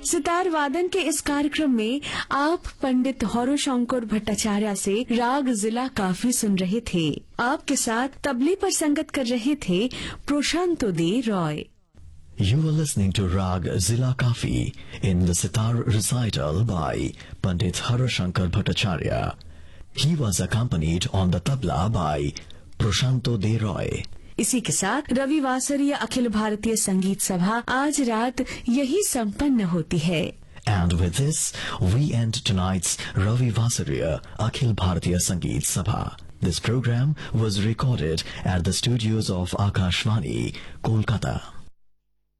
सितार वादन के इस कार्यक्रम में आप पंडित हौरोशंकर भट्टाचार्य से राग जिला काफी सुन रहे थे। आपके साथ तबले पर संगत कर रहे थे प्रशांतो दे Roy. You were listening to Rag Zila Kafi in the sitar recital by Pandit Harashankar Bhattacharya. He was accompanied on the tabla by Prashanto De Roy. इसी के साथ रविवासरीय अखिल भारतीय संगीत सभा आज रात यही संपन्न होती है। And with this, we end tonight's Ravi Vasariya Akhil Bharatiya Sangeet Sabha. This program was recorded at the studios of Akashvani, Kolkata.